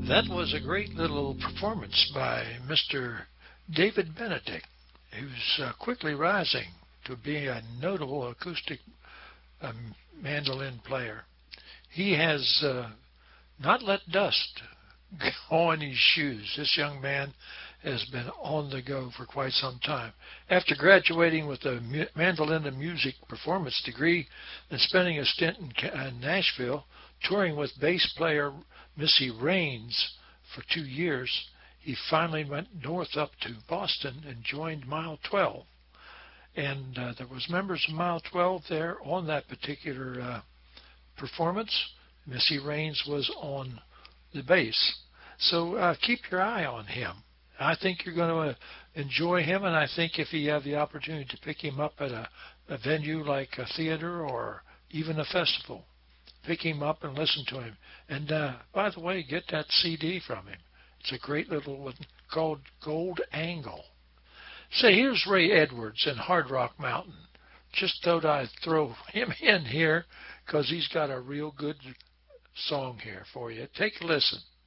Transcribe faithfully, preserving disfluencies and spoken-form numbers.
That was a great little performance by Mister David Benedict, who's uh, quickly rising to be a notable acoustic um, mandolin player. He has uh, not let dust go on his shoes. This young man has been on the go for quite some time. After graduating with a mu- mandolin and music performance degree and spending a stint in, Ca- in Nashville, touring with bass player Missy Raines for two years, he finally went north up to Boston and joined Mile twelve. And uh, there was members of Mile twelve there on that particular uh, performance. Missy Raines was on the bass. So uh, keep your eye on him. I think you're going to enjoy him, and I think if you have the opportunity to pick him up at a, a venue like a theater or even a festival, pick him up and listen to him. And uh, by the way, get that C D from him. It's a great little one called Gold Angle. Say, here's Ray Edwards in Hard Rock Mountain. Just thought I'd throw him in here because he's got a real good song here for you. Take a listen.